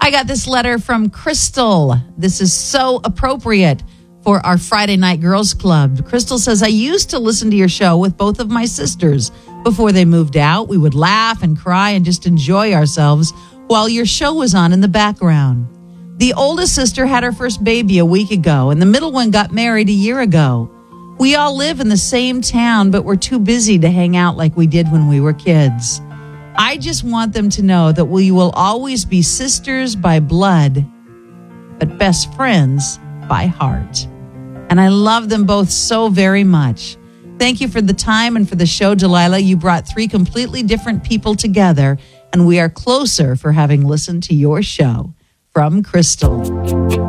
I got this letter from Crystal. This is so appropriate for our Friday Night Girls Club. Crystal says, I used to listen to your show with both of my sisters. Before they moved out, we would laugh and cry and just enjoy ourselves while your show was on in the background. The oldest sister had her first baby a week ago, and the middle one got married a year ago. We all live in the same town, but we're too busy to hang out like we did when we were kids. I just want them to know that we will always be sisters by blood, but best friends by heart. And I love them both so very much. Thank you for the time and for the show, Delilah. You brought three completely different people together, and we are closer for having listened to your show. From Crystal.